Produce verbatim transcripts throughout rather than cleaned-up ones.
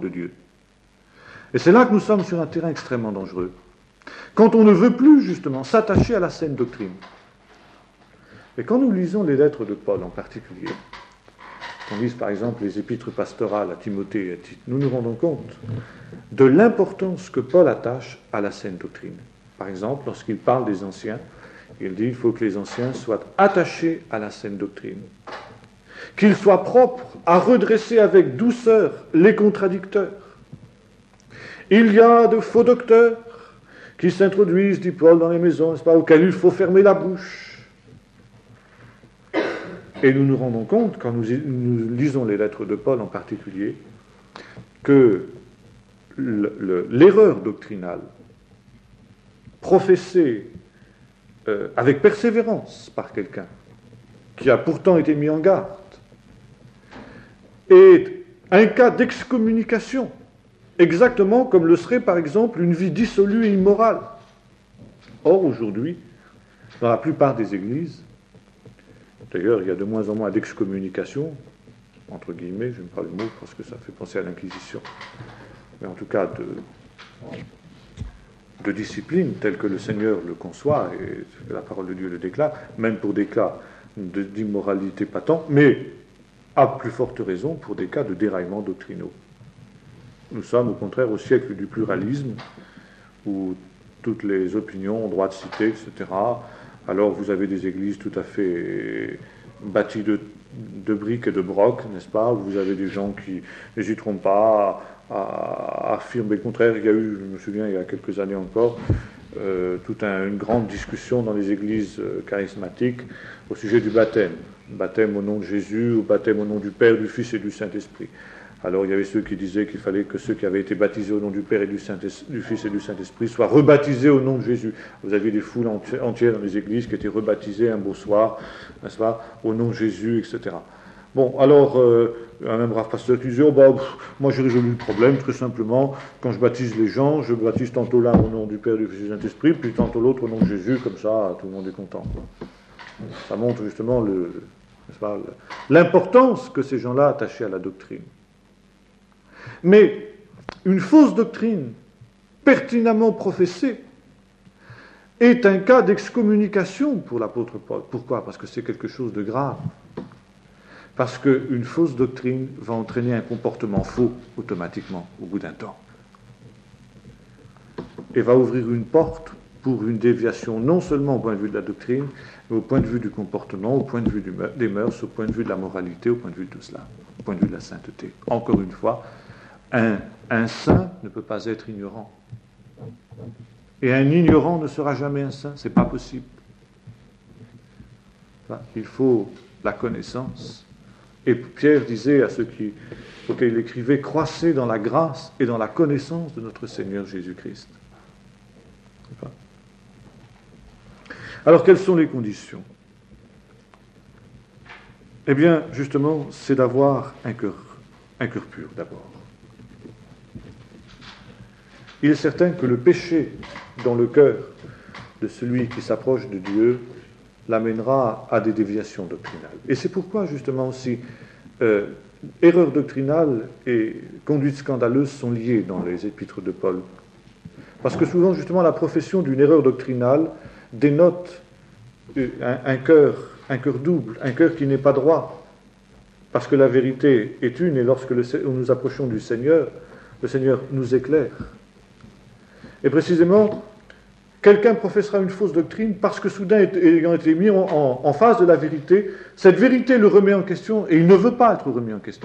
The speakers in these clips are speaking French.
de Dieu. Et c'est là que nous sommes sur un terrain extrêmement dangereux. Quand on ne veut plus, justement, s'attacher à la saine doctrine. Et quand nous lisons les lettres de Paul en particulier, on lise par exemple les épîtres pastorales à Timothée et à Tite, nous nous rendons compte de l'importance que Paul attache à la saine doctrine. Par exemple, lorsqu'il parle des anciens, il dit qu'il faut que les anciens soient attachés à la saine doctrine, qu'ils soient propres à redresser avec douceur les contradicteurs. Il y a de faux docteurs qui s'introduisent, dit Paul, dans les maisons, n'est-ce pas, auxquels il faut fermer la bouche. Et nous nous rendons compte, quand nous, nous lisons les lettres de Paul en particulier, que le, le, l'erreur doctrinale professée euh, avec persévérance par quelqu'un, qui a pourtant été mis en garde, est un cas d'excommunication, exactement comme le serait par exemple une vie dissolue et immorale. Or, aujourd'hui, dans la plupart des églises, d'ailleurs, il y a de moins en moins d'excommunication, entre guillemets, je n'aime pas le mot parce que ça fait penser à l'Inquisition, mais en tout cas de, de discipline telle que le Seigneur le conçoit et que la parole de Dieu le déclare, même pour des cas de, d'immoralité patente, mais à plus forte raison pour des cas de déraillement doctrinaux. Nous sommes au contraire au siècle du pluralisme, où toutes les opinions ont droit de citer, et cetera. Alors vous avez des églises tout à fait bâties de, de briques et de brocs, n'est-ce pas? Vous avez des gens qui n'hésiteront pas à, à affirmer le contraire. Il y a eu, je me souviens, il y a quelques années encore, euh, toute un, une grande discussion dans les églises euh, charismatiques au sujet du baptême. Baptême au nom de Jésus, ou baptême au nom du Père, du Fils et du Saint-Esprit. Alors il y avait ceux qui disaient qu'il fallait que ceux qui avaient été baptisés au nom du Père et du, du Fils et du Saint-Esprit soient rebaptisés au nom de Jésus. Vous aviez des foules entières dans les églises qui étaient rebaptisées un beau soir, n'est-ce pas, au nom de Jésus, et cetera. Bon, alors, euh, un même brave pasteur qui disait, oh bah, pff, moi j'ai résolu le problème, très simplement, quand je baptise les gens, je baptise tantôt l'un au nom du Père, du Fils et du Saint-Esprit, puis tantôt l'autre au nom de Jésus, comme ça, tout le monde est content. Ça montre justement le, n'est-ce pas, l'importance que ces gens-là attachaient à la doctrine. Mais une fausse doctrine, pertinemment professée, est un cas d'excommunication pour l'apôtre Paul. Pourquoi? Parce que c'est quelque chose de grave. Parce qu'une fausse doctrine va entraîner un comportement faux automatiquement au bout d'un temps. Et va ouvrir une porte pour une déviation non seulement au point de vue de la doctrine, mais au point de vue du comportement, au point de vue du me- des mœurs, au point de vue de la moralité, au point de vue de tout cela, au point de vue de la sainteté. Encore une fois, un, un saint ne peut pas être ignorant. Et un ignorant ne sera jamais un saint, c'est pas possible. Enfin, il faut la connaissance. Et Pierre disait à ceux qui, auxquels il écrivait, croissez dans la grâce et dans la connaissance de notre Seigneur Jésus-Christ. Enfin. Alors, quelles sont les conditions? Eh bien, justement, c'est d'avoir un cœur, un cœur pur d'abord. Il est certain que le péché dans le cœur de celui qui s'approche de Dieu l'amènera à des déviations doctrinales. Et c'est pourquoi, justement, aussi, euh, erreur doctrinale et conduite scandaleuse sont liées dans les épîtres de Paul. Parce que souvent, justement, la profession d'une erreur doctrinale dénote un, un cœur, un cœur double, un cœur qui n'est pas droit. Parce que la vérité est une, et lorsque le, nous approchons du Seigneur, le Seigneur nous éclaire. Et précisément, quelqu'un professera une fausse doctrine parce que soudain, ayant été mis en, en, en face de la vérité, cette vérité le remet en question et il ne veut pas être remis en question.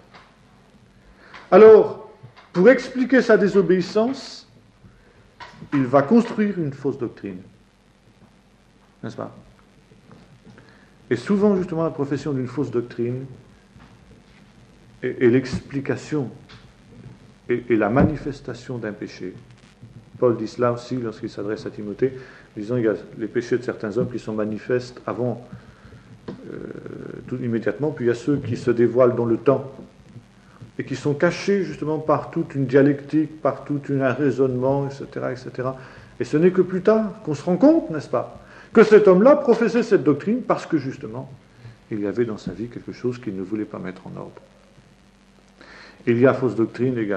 Alors, pour expliquer sa désobéissance, il va construire une fausse doctrine. N'est-ce pas? Et souvent, justement, la profession d'une fausse doctrine est, est l'explication et, et la manifestation d'un péché. Paul dit cela aussi lorsqu'il s'adresse à Timothée, disant qu'il y a les péchés de certains hommes qui sont manifestes avant, euh, tout immédiatement, puis il y a ceux qui se dévoilent dans le temps et qui sont cachés justement par toute une dialectique, par tout un raisonnement, et cetera, et cetera. Et ce n'est que plus tard qu'on se rend compte, n'est-ce pas, que cet homme-là professait cette doctrine parce que justement, il y avait dans sa vie quelque chose qu'il ne voulait pas mettre en ordre. Il y a fausse doctrine également.